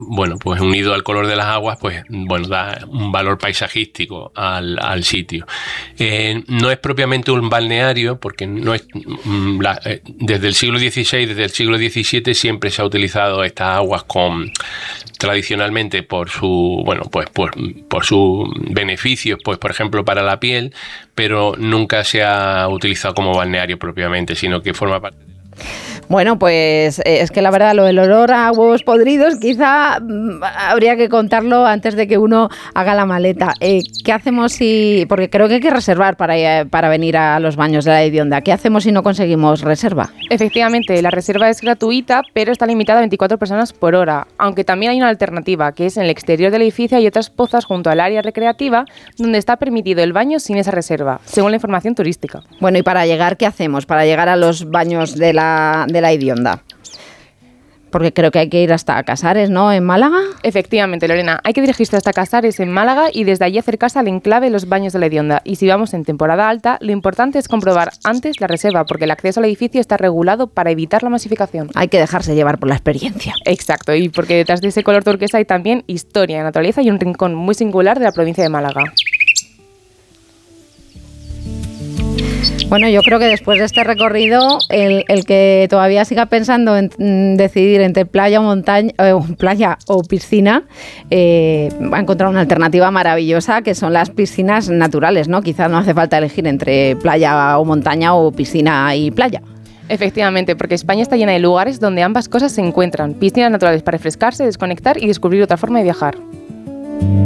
bueno, pues unido al color de las aguas, pues bueno, da un valor paisajístico al sitio. No es propiamente un balneario, porque no es desde el siglo XVI, desde el siglo XVII siempre se ha utilizado estas aguas tradicionalmente por su, bueno, pues por sus beneficios, pues por ejemplo para la piel, pero nunca se ha utilizado como balneario propiamente, sino que forma parte. Bueno, pues es que la verdad lo del olor a huevos podridos quizá habría que contarlo antes de que uno haga la maleta. ¿Qué hacemos si...? Porque creo que hay que reservar para venir a los baños de la Hedionda. ¿Qué hacemos si no conseguimos reserva? Efectivamente, la reserva es gratuita, pero está limitada a 24 personas por hora. Aunque también hay una alternativa, que es en el exterior del edificio hay otras pozas junto al área recreativa donde está permitido el baño sin esa reserva, según la información turística. Bueno, ¿y para llegar qué hacemos? Para llegar a los baños de la Hedionda. Porque creo que hay que ir hasta Casares, ¿no? ¿En Málaga? Efectivamente, Lorena. Hay que dirigirse hasta Casares, en Málaga, y desde allí acercarse al enclave de los baños de la Hedionda. Y si vamos en temporada alta, lo importante es comprobar antes la reserva, porque el acceso al edificio está regulado para evitar la masificación. Hay que dejarse llevar por la experiencia. Exacto, y porque detrás de ese color turquesa hay también historia, naturaleza y un rincón muy singular de la provincia de Málaga. Bueno, yo creo que después de este recorrido, el que todavía siga pensando en decidir entre playa o montaña, playa o piscina, va a encontrar una alternativa maravillosa, que son las piscinas naturales, ¿no? Quizás no hace falta elegir entre playa o montaña o piscina y playa. Efectivamente, porque España está llena de lugares donde ambas cosas se encuentran. Piscinas naturales para refrescarse, desconectar y descubrir otra forma de viajar.